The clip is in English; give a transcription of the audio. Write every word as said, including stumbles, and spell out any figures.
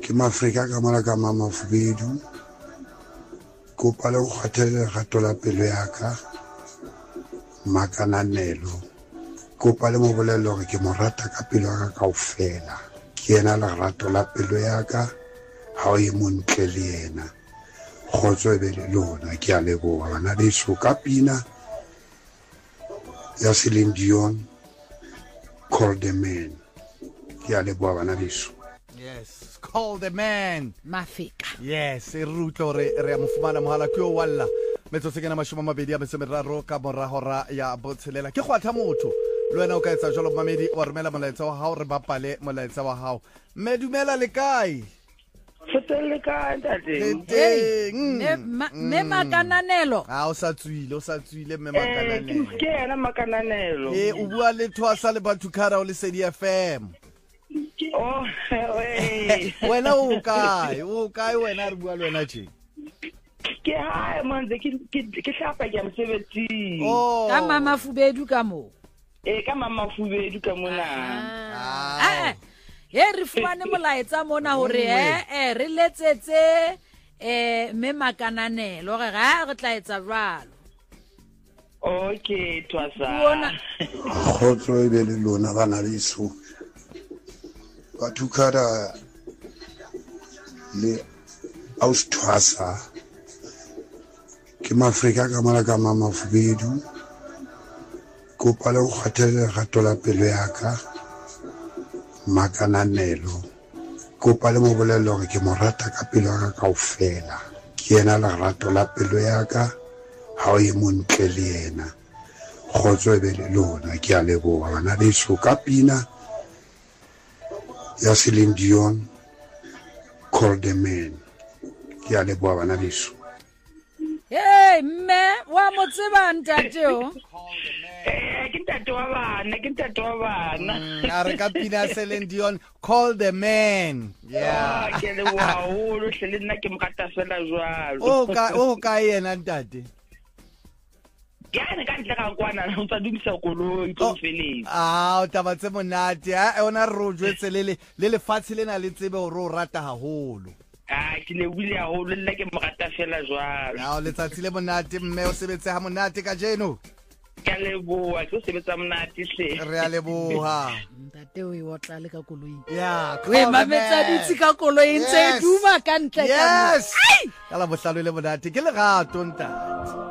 ke Maafrika ka mala ka mama fubedu kopa le go kgathela gato la pelo ya ka makananelo kopa le mo bolelo gore ke mo rata ka pelo ya ka kaofela ke ena lerato la pelo ya ka ha o ye montle le yena khotso e be le lona ke a leboga bana beso ka pina ya Celine Dion Call the Man ke a leboga bana beso. Yes, Call the Man Mafika. Yes e rutlo re re mo fumana mohala ke o walla metso se kena mashoma mabedi a metse meraro ka mora hora ya botshelela ke gwatha motho le wena o ka etsa jalo mamedi o remela molaetsa wa hao re bapale molaetsa wa hao mme dumela le kae Fetele ka ntate. Hey, me me makananelo. Ah o sa tswile o sa tswile mme Eh, makananelo ke ena makananelo. eh o bua le Thwasa le Bathukara o le Sedi F M Oh, eh. wena o kae o kae wena re bua le wena tje Ke hae manze ke ke hlapa ke mosebetsing. oh Ka mama fubedu ka mo. Eh ka mama fubedu ka mona. Ah. Eh re fumane molaetsa mona hore eh eh re letsetse eh me makananelo re ga re tla etsa jwalo. Okay, Thwasa. Bona Khotso e be le lona bana beso Bathukara le Australia ke Maafrika ka mala ka mama fubedu kopa le go kgathela gato la pelo ya ka makananelo kopa le mo bolelo gore ke mo rata ka pelo ya ka kaofela ke ena lerato la pelo ya ka ha o ye montle le yena khotso e be le lona ke a leboga bana beso ka pina ya Celine Dion Call the Man ke a leboga bana beso. hey mme wa mo tseba ntate o. Eh, ke ntate wa bana, ke ntate wa bana. a re ka pina ya Celine Dion Call the Man Yeah, yeah ke le wa o lo hle le nna ke mokata fela jwalo. o ka o ka yena ntate Ya ne ka ntle ka kwana o tsa dumisa koloi tlo feleng. ah o taba tse monate a ona re o jwetse le le le lefatshe lena le tsebe hore o rata haholo Ah, ke le bile a ho le nna ke mokata fela jwalo. ya o letsatsi le monate mme o sebetse ha monate ka jeno Ka leboa ke o sebetsa monate hle. re a leboha Ntate o e otla le ka koloi. yeah We mametsa ditsi ka koloi ntse e Yes. duma ka ntle ka. yes ka la bohlalo le monate ke lerato ntate